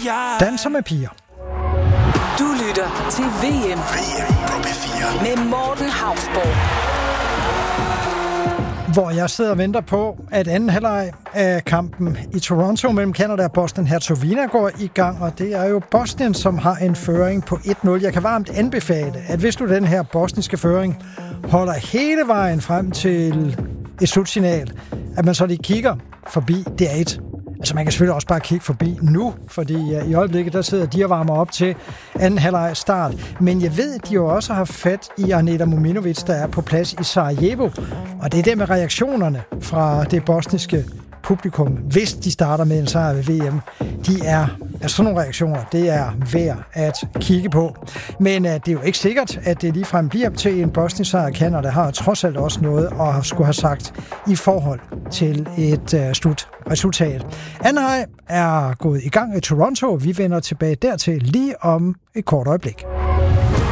Danser med piger. Du lytter til VM på P4 med Morten Hausborg. Hvor jeg sidder og venter på, at anden halvleg af kampen i Toronto mellem Canada og Bosnien-Herzegovina går i gang, og det er jo Bosnien, som har en føring på 1-0. Jeg kan varmt anbefale, at hvis du den her bosniske føring holder hele vejen frem til et slutsignal, at man så lige kigger forbi DR1. Altså man kan selvfølgelig også bare kigge forbi nu, fordi i øjeblikket der sidder de og varmer op til anden halvleg start. Men jeg ved, at de jo også har fat i Aneta Mominovic, der er på plads i Sarajevo. Og det er det med reaktionerne fra det bosniske publikum, hvis de starter med en sejr ved VM. De er, altså sådan nogle reaktioner, det er værd at kigge på. Men det er jo ikke sikkert, at det ligefrem bliver til en bosnisk sejr. Canada har trods alt også noget at skulle have sagt i forhold til et slutresultat. Anden halvleg er gået i gang i Toronto. Vi vender tilbage dertil lige om et kort øjeblik.